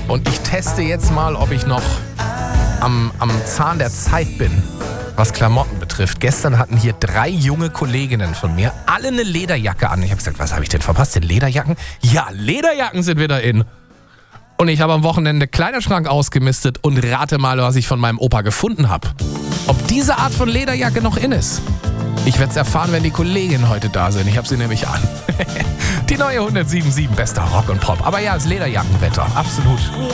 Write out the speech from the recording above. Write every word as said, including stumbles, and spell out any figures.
Und ich teste jetzt mal, ob ich noch am, am Zahn der Zeit bin, was Klamotten betrifft. Gestern hatten hier drei junge Kolleginnen von mir alle eine Lederjacke an. Ich habe gesagt, was habe ich denn verpasst? Den Lederjacken? Ja, Lederjacken sind wieder in. Und ich habe am Wochenende Kleiderschrank ausgemistet und rate mal, was ich von meinem Opa gefunden habe. Ob diese Art von Lederjacke noch in ist? Ich werde es erfahren, wenn die Kolleginnen heute da sind. Ich habe sie nämlich an. Die neue hundertsieben Komma sieben, bester Rock und Pop. Aber ja, es ist Lederjackenwetter, absolut.